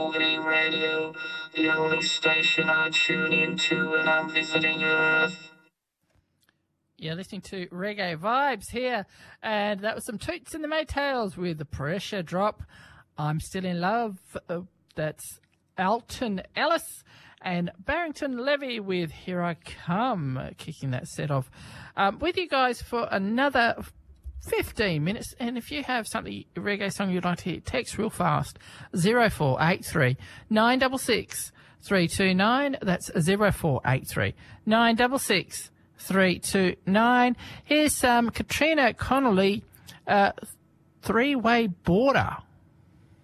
Quality Radio, the only station I tune into when I'm visiting Earth. You're listening to Reggae Vibes here, and that was some Toots and the Maytals with The Pressure Drop. I'm Still in Love. That's Alton Ellis and Barrington Levy with Here I Come, kicking that set off. With you guys for another 15 minutes, and if you have something, a reggae song you'd like to hear, text real fast, 0483 966 329. That's 0483 966 329. Here's Katrina Connolly, Three-Way Border.